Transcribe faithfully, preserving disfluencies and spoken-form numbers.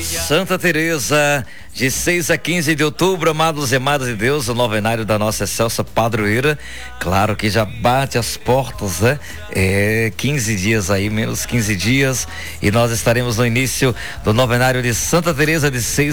Santa Teresa, de seis a quinze de outubro, amados e amadas de Deus, o novenário da nossa excelsa padroeira, claro que já bate as portas, né? É, quinze dias aí, menos quinze dias, e nós estaremos no início do novenário de Santa Teresa, de seis